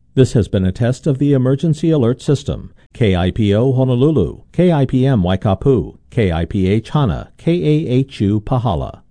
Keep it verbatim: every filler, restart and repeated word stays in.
This has been a test of the Emergency Alert System. K I P O Honolulu, K I P M Waikapu, K I P H Hana, K A H U Pahala.